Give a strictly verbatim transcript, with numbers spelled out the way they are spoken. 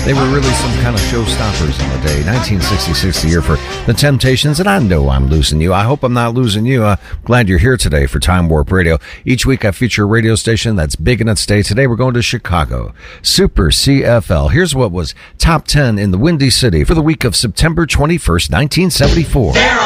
They were really some kind of showstoppers in the day. nineteen sixty-six, the year for The Temptations, and I know I'm losing you. I hope I'm not losing you. I'm glad you're here today for Time Warp Radio. Each week I feature a radio station that's big in its state. Today we're going to Chicago. Super C F L. Here's what was top ten in the Windy City for the week of September twenty-first, nineteen seventy-four.